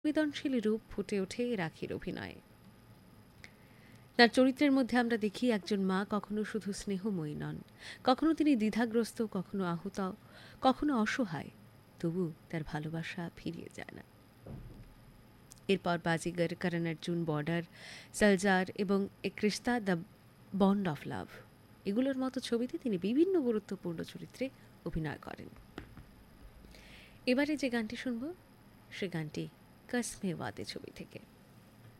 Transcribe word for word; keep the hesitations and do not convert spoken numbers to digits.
সংবেদনশীল রূপ ফুটে ওঠে রাখির অভিনয়ে। তার চরিত্রের মধ্যে আমরা দেখি একজন মা কখনো শুধু স্নেহময়ী নন, কখনো তিনি দ্বিধাগ্রস্ত, কখনো আহত, কখনো অসহায়, তবু তার ভালোবাসা ফিরিয়ে যায় না। এরপর বাজিগর, করণ অর্জুন, বর্ডার, সালজার এবং এক রিশতা দ্য বন্ড অফ লাভ, এগুলোর মতো ছবিতে তিনি বিভিন্ন গুরুত্বপূর্ণ চরিত্রে অভিনয় করেন। এবারে যে গানটি শুনব সে গানটি কসমে ওয়াদে ছবি থেকে।